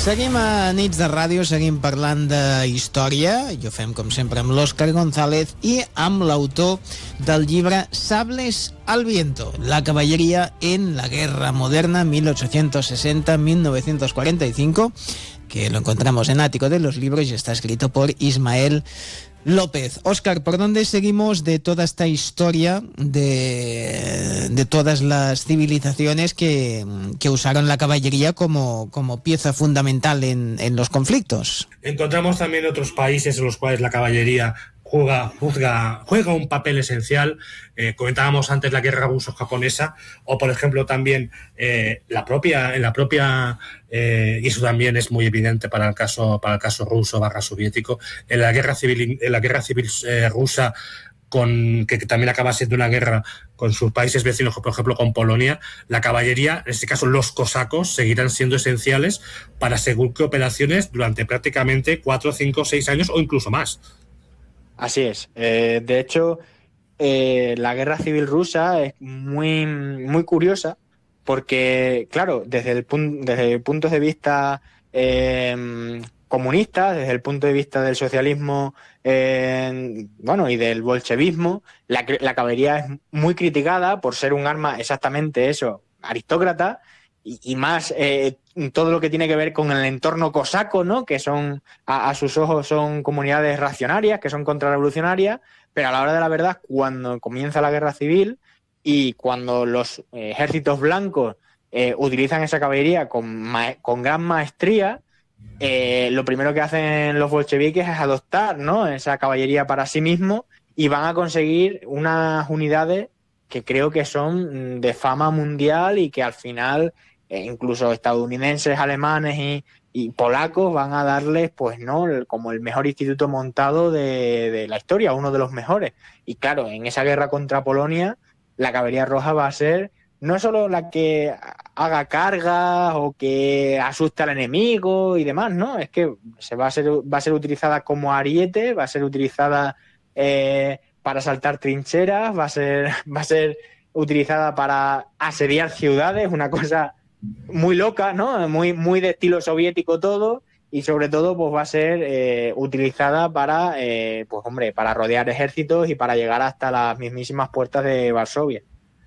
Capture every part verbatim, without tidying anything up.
Seguim a Nits de Ràdio, seguim parlant de història, i ho fem com sempre amb l'Òscar González i amb l'autor del llibre Sables al viento, la caballería en la guerra moderna mil ochocientos sesenta a mil novecientos cuarenta y cinco, que lo encontramos en Ático de los Libros y está escrito por Ismael López. Óscar, ¿por dónde seguimos de toda esta historia de, de todas las civilizaciones que, que usaron la caballería como, como pieza fundamental en, en los conflictos? Encontramos también otros países en los cuales la caballería juega, juega, juega un papel esencial. Eh, comentábamos antes la guerra ruso-japonesa, o por ejemplo también eh, la propia, en la propia eh, y eso también es muy evidente para el caso, para el caso ruso barra soviético, en la guerra civil, en la guerra civil eh, rusa, con que también acaba siendo una guerra con sus países vecinos, por ejemplo con Polonia, la caballería, en este caso los cosacos, seguirán siendo esenciales para según qué operaciones durante prácticamente cuatro, cinco, seis años o incluso más. Así es. Eh, de hecho, eh, la guerra civil rusa es muy, muy curiosa porque, claro, desde el, pun- desde el punto de vista eh, comunista, desde el punto de vista del socialismo eh, bueno, y del bolchevismo, la, la caballería es muy criticada por ser un arma exactamente eso, aristócrata, y, y más eh, todo lo que tiene que ver con el entorno cosaco, ¿no? Que son, a, a sus ojos son comunidades reaccionarias, que son contrarrevolucionarias, pero a la hora de la verdad, cuando comienza la guerra civil y cuando los eh, ejércitos blancos eh, utilizan esa caballería con, ma- con gran maestría, eh, lo primero que hacen los bolcheviques es adoptar, ¿no?, esa caballería para sí mismos, y van a conseguir unas unidades que creo que son de fama mundial y que al final eh, incluso estadounidenses, alemanes y, y polacos van a darles, pues no, el, como el mejor instituto montado de, de la historia, uno de los mejores. Y claro, en esa guerra contra Polonia, la caballería roja va a ser no solo la que haga cargas o que asuste al enemigo y demás, ¿no? Es que se va a ser, va a ser utilizada como ariete, va a ser utilizada eh, para asaltar trincheras, va a ser, va a ser utilizada para asediar ciudades, una cosa muy loca, ¿no? Muy, muy de estilo soviético todo, y sobre todo pues va a ser eh, utilizada para, eh, pues hombre, para rodear ejércitos y para llegar hasta las mismísimas puertas de Varsovia.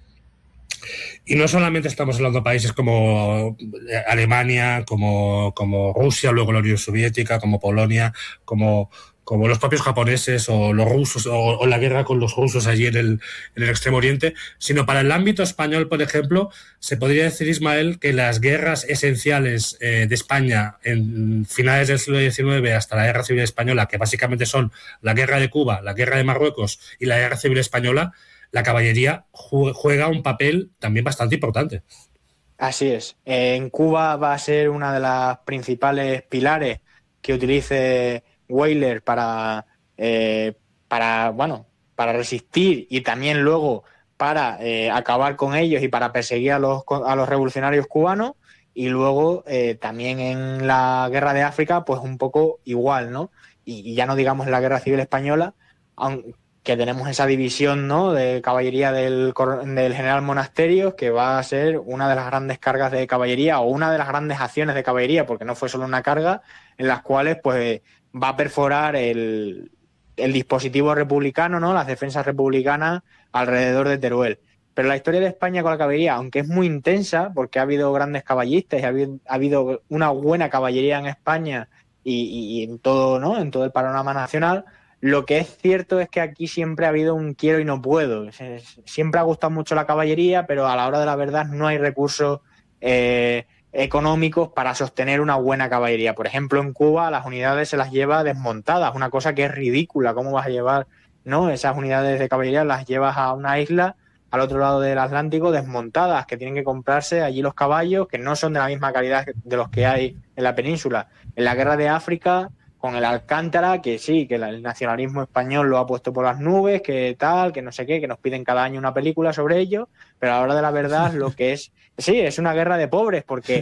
Y no solamente estamos hablando de países como Alemania, como, como Rusia, luego la Unión Soviética, como Polonia, como, como los propios japoneses o los rusos, o, o la guerra con los rusos allí en el, en el Extremo Oriente, sino para el ámbito español, por ejemplo, se podría decir, Ismael, que las guerras esenciales eh, de España en finales del siglo diecinueve hasta la Guerra Civil Española, que básicamente son la Guerra de Cuba, la Guerra de Marruecos y la Guerra Civil Española, la caballería juega un papel también bastante importante. Así es. En Cuba va a ser una de las principales pilares que utilice Weyler para, eh, para, bueno, para resistir y también luego para eh, acabar con ellos y para perseguir a los, a los revolucionarios cubanos. Y luego eh, también en la Guerra de África, pues un poco igual, ¿no? Y, y ya no digamos en la Guerra Civil Española, aunque que tenemos esa división, ¿no?, de caballería del, del general Monasterios, que va a ser una de las grandes cargas de caballería o una de las grandes acciones de caballería, porque no fue solo una carga, en las cuales pues va a perforar el, el dispositivo republicano, ¿no?, las defensas republicanas alrededor de Teruel. Pero la historia de España con la caballería, aunque es muy intensa, porque ha habido grandes caballistas y ha habido, ha habido una buena caballería en España y, y en todo, ¿no?, en todo el panorama nacional, lo que es cierto es que aquí siempre ha habido un quiero y no puedo. Siempre ha gustado mucho la caballería, pero a la hora de la verdad no hay recursos eh, económicos para sostener una buena caballería. Por ejemplo, en Cuba las unidades se las lleva desmontadas, una cosa que es ridícula. ¿Cómo vas a llevar, no, esas unidades de caballería? Las llevas a una isla al otro lado del Atlántico desmontadas, que tienen que comprarse allí los caballos, que no son de la misma calidad de los que hay en la península. En la guerra de África, con el Alcántara, que sí, que el nacionalismo español lo ha puesto por las nubes, que tal, que no sé qué, que nos piden cada año una película sobre ello, pero a la hora de la verdad lo que es, sí, es una guerra de pobres, porque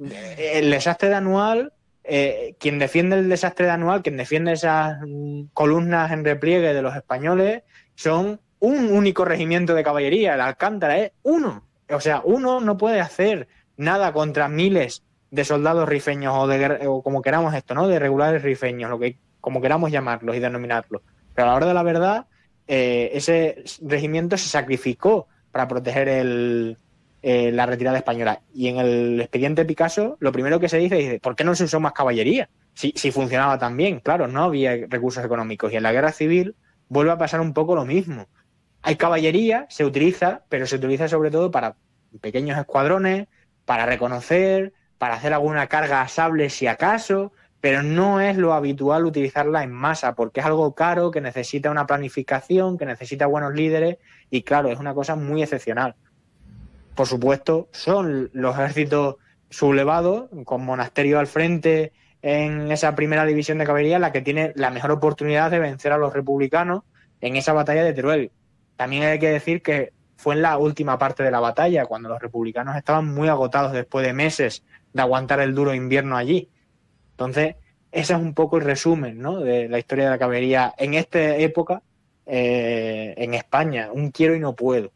el desastre de Anual, eh, quien defiende el desastre de Anual, quien defiende esas mm, columnas en repliegue de los españoles, son un único regimiento de caballería, el Alcántara es uno, o sea, uno no puede hacer nada contra miles de soldados rifeños o de o como queramos esto, ¿no? De regulares rifeños, lo que como queramos llamarlos y denominarlos. Pero a la hora de la verdad, eh, ese regimiento se sacrificó para proteger el, eh, la retirada española. Y en el expediente Picasso, lo primero que se dice es, ¿por qué no se usó más caballería? Si, si funcionaba tan bien, claro, no había recursos económicos. Y en la guerra civil vuelve a pasar un poco lo mismo. Hay caballería, se utiliza, pero se utiliza sobre todo para pequeños escuadrones, para reconocer, para hacer alguna carga a sable si acaso, pero no es lo habitual utilizarla en masa, porque es algo caro, que necesita una planificación, que necesita buenos líderes, y claro, es una cosa muy excepcional. Por supuesto, son los ejércitos sublevados, con Monasterio al frente en esa primera división de caballería, la que tiene la mejor oportunidad de vencer a los republicanos en esa batalla de Teruel. También hay que decir que fue en la última parte de la batalla, cuando los republicanos estaban muy agotados después de meses de aguantar el duro invierno allí. Entonces, ese es un poco el resumen, ¿no?, de la historia de la caballería en esta época eh, en España. Un quiero y no puedo.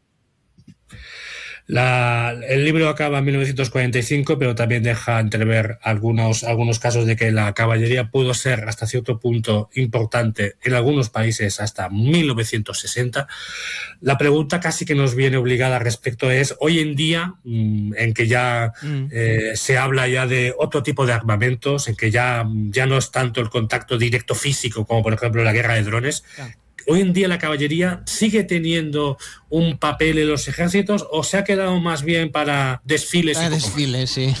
La, el libro acaba en mil novecientos cuarenta y cinco, pero también deja entrever algunos, algunos casos de que la caballería pudo ser hasta cierto punto importante en algunos países hasta mil novecientos sesenta. La pregunta casi que nos viene obligada al respecto es, hoy en día, en que ya mm. eh, se habla ya de otro tipo de armamentos, en que ya, ya no es tanto el contacto directo físico como por ejemplo la guerra de drones, yeah. ¿Hoy en día la caballería sigue teniendo un papel en los ejércitos o se ha quedado más bien para desfiles? Para desfiles, sí.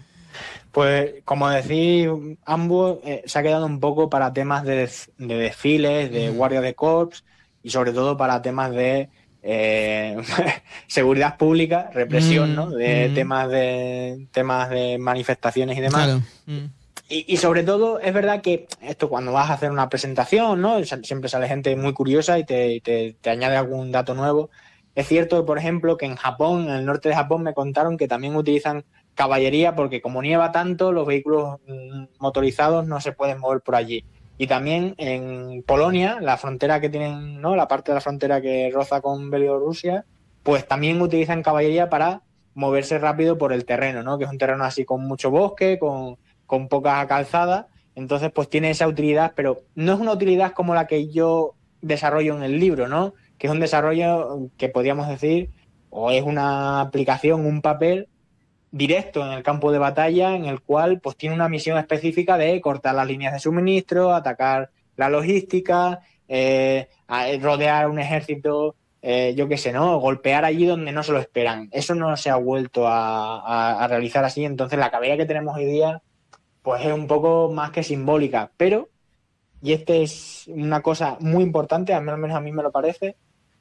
Pues, como decís, ambos eh, se ha quedado un poco para temas de, de desfiles, de guardia de corps y sobre todo para temas de eh, seguridad pública, represión, mm, ¿no? De mm. temas de temas de manifestaciones y demás. Claro. Mm. Y, y sobre todo, es verdad que esto cuando vas a hacer una presentación, ¿no?, siempre sale gente muy curiosa y te, te, te añade algún dato nuevo. Es cierto, por ejemplo, que en Japón, en el norte de Japón, me contaron que también utilizan caballería porque como nieva tanto, los vehículos motorizados no se pueden mover por allí. Y también en Polonia, la frontera que tienen, ¿no?, la parte de la frontera que roza con Bielorrusia, pues también utilizan caballería para moverse rápido por el terreno, ¿no?, que es un terreno así con mucho bosque, con... con poca calzada, entonces pues tiene esa utilidad, pero no es una utilidad como la que yo desarrollo en el libro, ¿no?, que es un desarrollo que podríamos decir, o es una aplicación, un papel directo en el campo de batalla, en el cual pues tiene una misión específica de cortar las líneas de suministro, atacar la logística, eh, rodear un ejército, eh, yo qué sé, ¿no?, golpear allí donde no se lo esperan. Eso no se ha vuelto a, a, a realizar así, entonces la caballería que tenemos hoy día pues es un poco más que simbólica, pero, y esta es una cosa muy importante, al menos a mí me lo parece,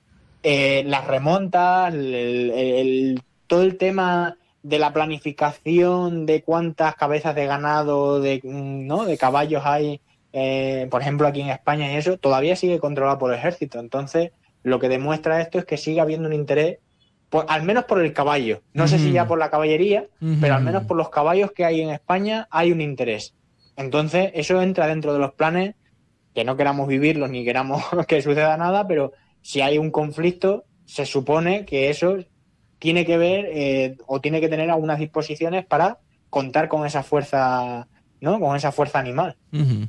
eh, las remontas, el, el, el, todo el tema de la planificación de cuántas cabezas de ganado, de, ¿no?, de caballos hay, eh, por ejemplo aquí en España y eso, todavía sigue controlado por el ejército. Entonces, lo que demuestra esto es que sigue habiendo un interés, por, al menos por el caballo. No uh-huh. sé si ya por la caballería, uh-huh. pero al menos por los caballos que hay en España hay un interés. Entonces, eso entra dentro de los planes, que no queramos vivirlos ni queramos que suceda nada, pero si hay un conflicto, se supone que eso tiene que ver eh, o tiene que tener algunas disposiciones para contar con esa fuerza, ¿no?, con esa fuerza animal. Uh-huh.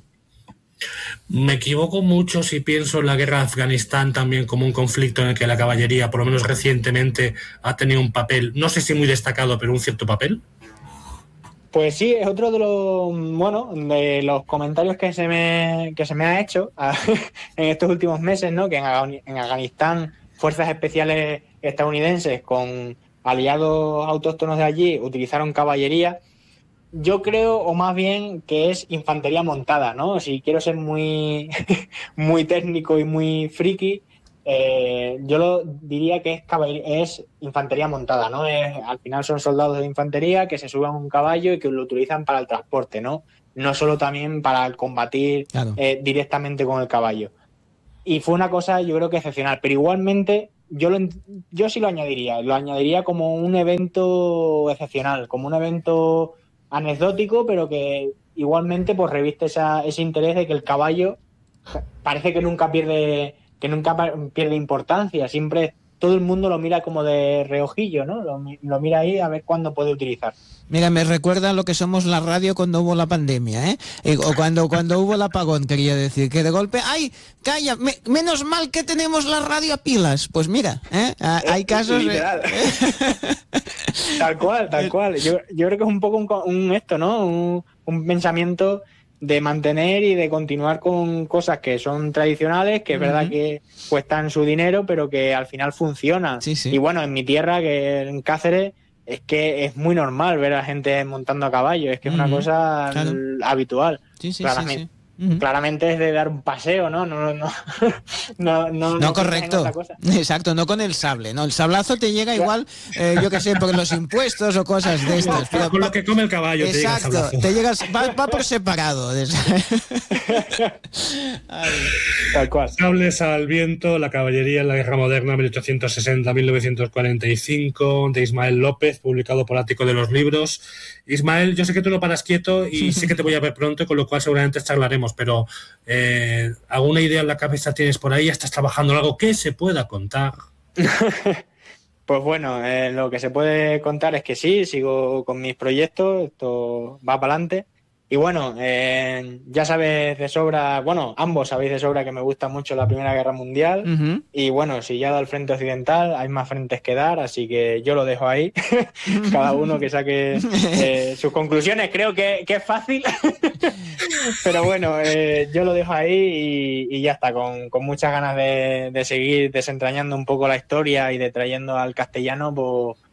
Me equivoco mucho si pienso en la guerra de Afganistán también como un conflicto en el que la caballería, por lo menos recientemente, ha tenido un papel, no sé si muy destacado, pero un cierto papel. Pues sí, es otro de los, bueno, de los comentarios que se me, que se me ha hecho a, en estos últimos meses, ¿no?, que en, en Afganistán fuerzas especiales estadounidenses con aliados autóctonos de allí utilizaron caballería. Yo creo, o más bien, que es infantería montada, ¿no? Si quiero ser muy, muy técnico y muy friki, eh, yo lo diría que es, es infantería montada, ¿no? Es, al final son soldados de infantería que se suben a un caballo y que lo utilizan para el transporte, ¿no? No solo también para combatir claro. eh, directamente con el caballo. Y fue una cosa, yo creo que excepcional, pero igualmente yo, lo, yo sí lo añadiría, lo añadiría como un evento excepcional, como un evento anecdótico, pero que igualmente pues reviste esa, ese interés de que el caballo parece que nunca pierde que nunca pierde importancia, siempre todo el mundo lo mira como de reojillo, ¿no? Lo, lo mira ahí a ver cuándo puede utilizar. Mira, me recuerda lo que somos la radio cuando hubo la pandemia, ¿eh? O cuando, cuando hubo el apagón, quería decir, que de golpe, ¡ay, calla! Me, menos mal que tenemos la radio a pilas. Pues mira, ¿eh? Hay casos... Literal. Tal cual, tal cual. Yo, yo creo que es un poco un, un esto, ¿no? Un, un pensamiento de mantener y de continuar con cosas que son tradicionales, que es uh-huh. verdad que cuestan su dinero, pero que al final funcionan. Sí, sí. Y bueno, en mi tierra, que en Cáceres, es que es muy normal ver a gente montando a caballo, es que es uh-huh. una cosa claro. habitual. Sí, sí, claramente, sí, sí. Uh-huh. claramente es de dar un paseo, ¿no? No, no, no, no, no, no correcto. Exacto, no con el sable, ¿no? El sablazo te llega igual, eh, yo qué sé, por los impuestos o cosas de estas. Pero con lo que come el caballo. Exacto, te llega, va, va por separado. Tal cual. Sables al viento, la caballería en la guerra moderna, mil ochocientos sesenta a mil novecientos cuarenta y cinco, de Ismael López, publicado por Ático de los Libros. Ismael, yo sé que tú no paras quieto y sé que te voy a ver pronto, con lo cual seguramente charlaremos, pero eh, ¿alguna idea en la cabeza tienes por ahí? ¿Estás trabajando en algo que se pueda contar? Pues bueno, eh, lo que se puede contar es que sí, sigo con mis proyectos, esto va para adelante. Y bueno, eh, ya sabes de sobra, bueno, ambos sabéis de sobra que me gusta mucho la Primera Guerra Mundial. Uh-huh. Y bueno, si ya da el frente occidental, hay más frentes que dar, así que yo lo dejo ahí. Cada uno que saque eh, sus conclusiones, creo que, que es fácil. Pero bueno, eh, yo lo dejo ahí y, y ya está, con, con muchas ganas de, de seguir desentrañando un poco la historia y de trayendo al castellano, pues,